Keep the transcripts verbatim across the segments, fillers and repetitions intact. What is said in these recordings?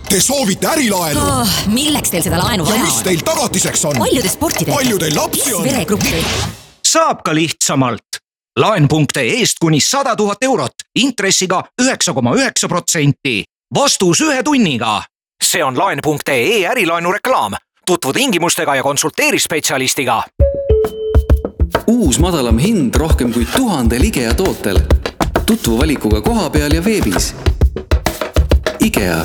Te soovite ärilaenu? Oh, milleks teil seda laenu vaja ja on? mis teil tagatiseks on? Palju te sporti teete? Palju teil lapsi on? Veregruppi. Saab ka lihtsamalt. Laen.ee eest kuni sada tuhat eurot, intressiga üheksa koma üheksa protsenti. Vastus ühe tunniga. See on Laen.ee ärilaenu reklaam. Tutvu tingimustega ja konsulteeri spetsialistiga. Uus madalam hind rohkem kui tuhandel IKEA tootel. Tutvu valikuga koha peal ja veebis. IKEA.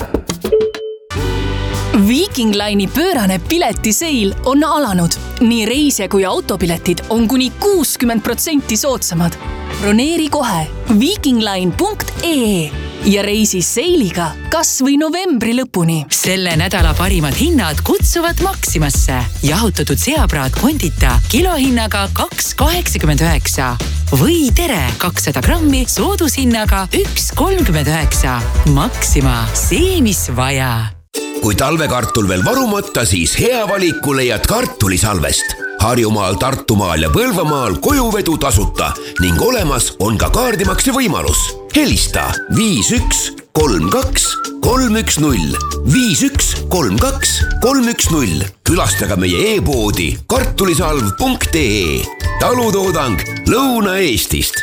Viking Line'i pöörane piletiseil on alanud. Nii reisija kui autopiletid on kuni kuuskümmend protsenti soodsamad. Broneeri kohe vikingline punkt ee ja reisi seiliga kas või novembri lõpuni. Selle nädala parimad hinnad kutsuvad Maximasse. Jahutatud seapraad kondita kilohinnaga kaks kaheksakümmend üheksa. Või tere kakssada grammi soodushinnaga üks kolmkümmend üheksa. Maxima, see mis vaja. Kui talvekartul veel varumata, siis hea valiku leiad kartulisalvest. Harjumaal, Tartumaal ja Põlvamaal kojuvedu tasuta ning olemas on ka kaardimakse võimalus. Helista viis üks kolm kaks kolm üks null viis üks kolm kaks kolm üks null. Külastage meie e-poodi kartulisalv punkt ee. Talutoodang Lõuna-Eestist.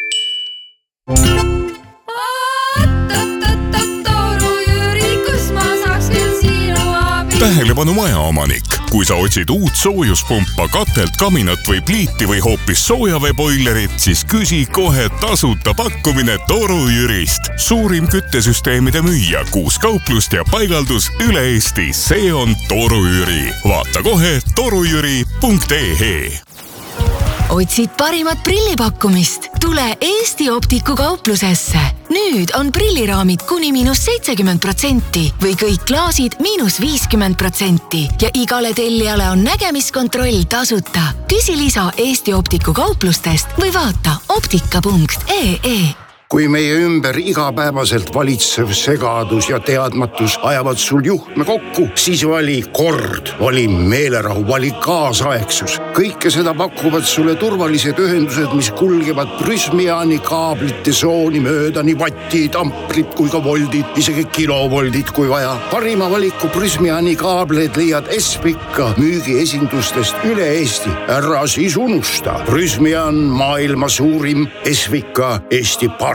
Tähelepanu majaomanik. Kui sa otsid uut soojuspumpa, katelt, kaminat või pliiti või hoopis soojaveeboilerit, siis küsi kohe tasuta pakkumine Toru Jürist. Suurim küttesüsteemide müüja, kuus kauplust ja paigaldus üle Eesti. See on Toru Jüri. Vaata kohe torujüri punkt ee. Otsid parimat prillipakkumist? Tule Eesti Optiku kauplusesse. Nüüd on prilliraamid kuni miinus seitsekümmend protsenti või kõik klaasid miinus viiskümmend protsenti ja igale tellijale on nägemiskontroll tasuta. Küsi lisa Eesti Optiku kauplustest või vaata optika punkt ee. Kui meie ümber igapäevaselt valitsev segadus ja teadmatus ajavad sul juhtme kokku, siis vali kord, vali meelerahu, vali kaasaegsus. Kõike seda pakuvad sulle turvalised ühendused, mis kulgevad Prysmiani kaablite sooni mööda, nii vatti, tamprid kui ka voldid, isegi kilovoldid kui vaja. Parima valiku Prysmiani kaableid leiad Espika müügiesindustest üle Eesti. Ära siis unusta. Prysmian maailma suurim, Espika Eesti parim.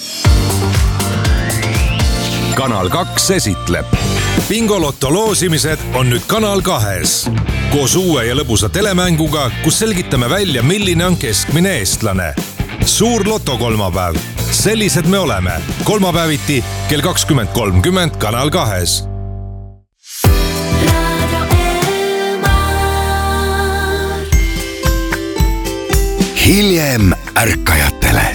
Kanal kaks esitleb. Bingolotto loosimised on nüüd Kanal kahes. Koos uue ja lõbusa telemänguga, kus selgitame välja, milline on keskmine eestlane. Suur loto kolmapäev. Sellised me oleme. Kolmapäeviti kell kakskümmend kolmkümmend Kanal kahes. Hiljem ärkajatele.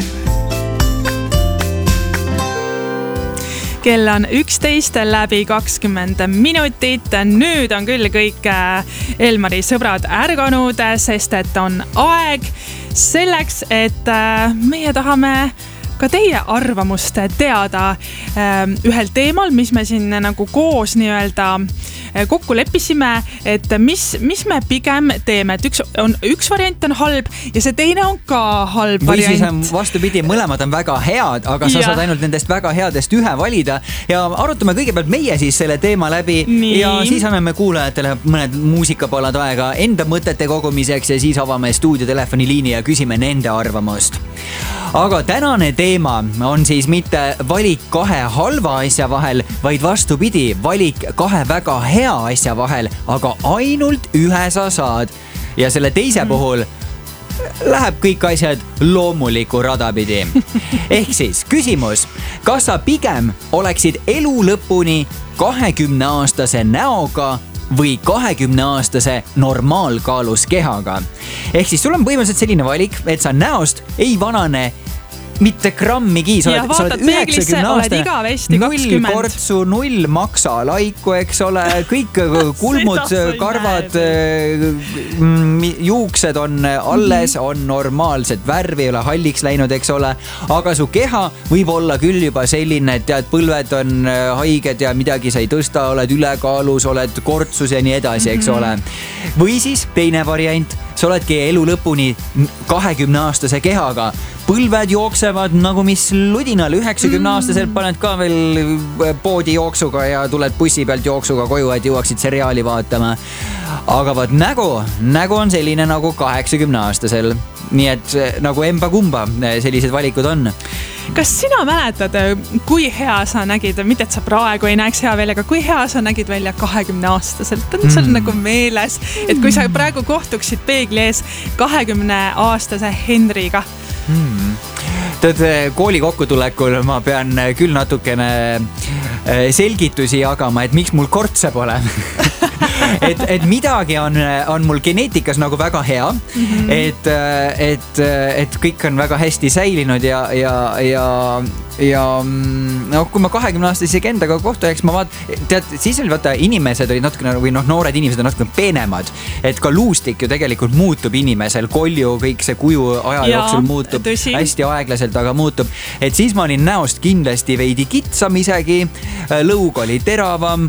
Kell on üksteist läbi kakskümmend minutit. Nüüd on küll kõik Elmari sõbrad ärganud, sest et on aeg selleks, et meie tahame ka teie arvamust teada ühel teemal, mis me siin nagu koos nii-öelda kokku leppisime, et mis, mis me pigem teeme. Et üks, on, üks variant on halb ja see teine on ka halb või variant. Või siis on vastupidi, mõlemad on väga head, aga sa ja. saad ainult nendest väga headest ühe valida. Ja arutame kõigepealt meie siis selle teema läbi. Nii. Ja siis anname me kuulajatele mõned muusikapalad aega enda mõtete kogumiseks ja siis avame stuudiotelefoni ja küsime nende arvamust. Aga tänane teema on siis mitte valik kahe halva asja vahel, vaid vastupidi, valik kahe väga hea asja vahel, aga ainult ühe sa saad. Ja selle teise puhul läheb kõik asjad loomuliku radapidi. Ehk siis küsimus, kas sa pigem oleksid elu lõpuni kahekümne aastase näoga või kahekümne aastase normaalkaalus kehaga. Ehk siis sul on põhimõtteliselt selline valik, et sa näost ei vanane mitte grammigi, sa oled, sa oled üheksakümne aastane, null kortsu, null maksa laiku, eks ole, kõik kulmud, karvad, juuksed on alles, on normaalset värvi, ei ole halliks läinud, eks ole, aga su keha võib olla küll juba selline, et tead, põlved on haiged ja midagi sa ei tõsta, oled ülekaalus, oled kortsus ja nii edasi, eks ole. Või siis teine variant, sa oledki elu lõpuni kahekümne aastase kehaga. Põlved jooksevad nagu mis ludinal, üheksakümne aastaselt paned ka veel poodi jooksuga ja tuled bussi pealt jooksuga koju, et jõuaksid seriaali vaatama. Aga vaat nägu, nägu on selline nagu kaheksakümne aastasel. Nii et nagu emba kumba sellised valikud on. Kas sina mäletad, kui hea sa nägid, mitte et sa praegu ei näeks hea välja, aga kui hea sa nägid välja kahekümne aastaselt? On sul mm. nagu meeles, et kui sa praegu kohtuksid peegli ees kahekümne aastase Henriga? Hmm. Tead, kooli kokkutulekul ma pean küll natukene selgitusi jagama, et miks mul kortse pole. et, et midagi on, on mul geneetikas nagu väga hea, mm-hmm. et, et, et kõik on väga hästi säilinud ja, ja, ja, ja no, kui ma kahekümne aastasega endaga kohtu, eks ma vaat, tead, siis oli vaata, inimesed olid natukene, või noh, noored inimesed on natukene peenemad, et ka luustik ju tegelikult muutub inimesel, kolju, kõik see kuju aja ja, jooksul muutub tõsi. Hästi aeglaselt, aga muutub, et siis ma olin näost kindlasti veidi kitsam isegi, lõug oli teravam,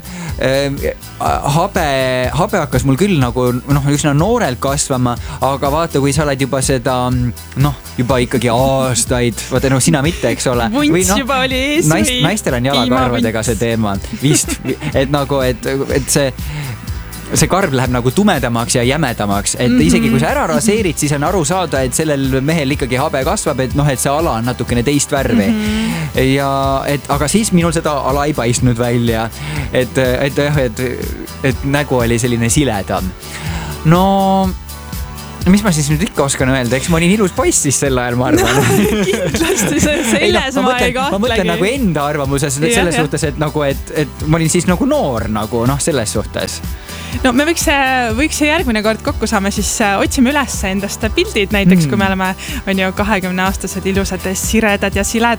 habe, habe hakkas mul küll nagu noh, üsna noorelt kasvama, aga vaata, kui sa oled juba seda noh, juba ikkagi aastaid, vaata noh, sina mitte, eks ole. Vunts no, juba oli ees naist, või naistel on jalakarvadega see teema, vist, et nagu, et, et see see karv läheb nagu tumedamaks ja jämedamaks, et mm-hmm. isegi kui sa ära raseerid, siis on aru saada, et sellel mehel ikkagi habe kasvab, et noh, et see ala on natukene teist värvi. Mm-hmm. Ja et, aga siis minul seda ala ei paistnud välja, et, et, et, et nägu oli selline siledam. No, mis ma siis nüüd ikka oskan öelda, eks ma olin ilus poiss siis sel ajal, ma arvan. No, kindlasti see selles no, ma, ma ei kahtlegi. Ma mõtlen nagu enda arvamuses selles ja, suhtes, et, nagu, et, et ma olin siis nagu noor nagu, noh, selles suhtes. No me võiks, võiks järgmine kord kokku saame, siis otsime üles endast pildid näiteks, mm. kui me oleme on ju kahekümne aastased ilusad siredad ja siledad